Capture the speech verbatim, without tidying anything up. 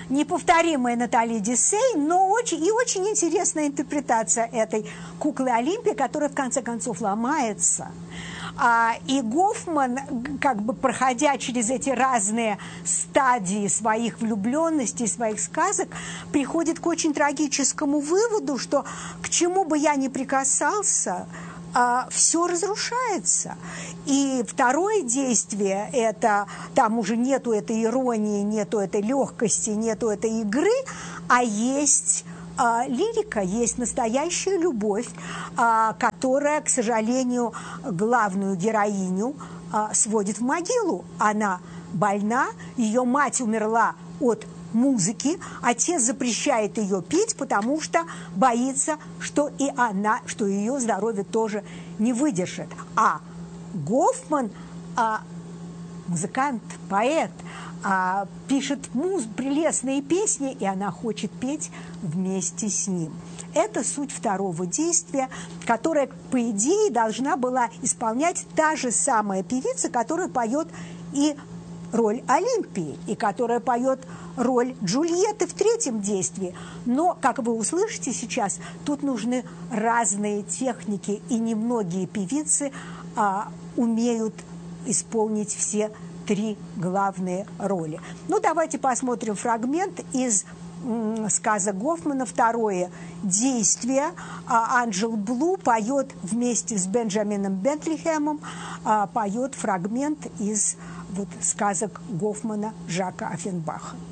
неповторимая Натали Десей, но очень, и очень интересная интерпретация этой куклы Олимпии, которая в конце концов ломается. А, и Гофман, как бы проходя через эти разные стадии своих влюбленностей, своих сказок, приходит к очень трагическому выводу, что к чему бы я ни прикасался, а, все разрушается. И второе действие, это там уже нету этой иронии, нету этой легкости, нету этой игры, а есть а, лирика, есть настоящая любовь, а, которая, к сожалению, главную героиню а, сводит в могилу. Она больна, ее мать умерла от музыки, отец запрещает ее петь, потому что боится, что и она, что ее здоровье тоже не выдержит. А Гофман, а, музыкант, поэт, а, пишет муз, прелестные песни, и она хочет петь вместе с ним. Это суть второго действия, которое, по идее, должна была исполнять та же самая певица, которая поет и роль Олимпии, и которая поет роль Джульетты в третьем действии. Но, как вы услышите сейчас, тут нужны разные техники, и немногие певицы а, умеют исполнить все три главные роли. Ну, давайте посмотрим фрагмент из м, сказа Гофмана, второе действие. А, Анджел Блу поет вместе с Бенджамином Бентлихемом, а, поет фрагмент из вот сказок Гофмана Жака Оффенбаха.